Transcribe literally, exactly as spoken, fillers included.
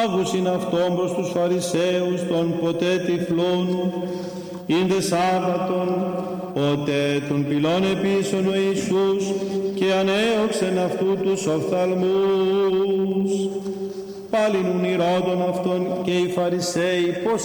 άγουσιν αυτόν προς τους Φαρισαίους των ποτέ τυφλών, ήντε Σάββατον, ότε των πυλών επίσων ο Ιησούς και ανέωξεν αυτού τους οφθαλμούς. Πάλιν ουν ηρώτων αυτών και οι Φαρισαίοι πώς